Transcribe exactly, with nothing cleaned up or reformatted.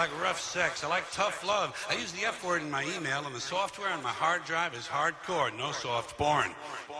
like rough sex. I like tough love. I use the F word in my email, and the software on my hard drive is hardcore, no soft porn.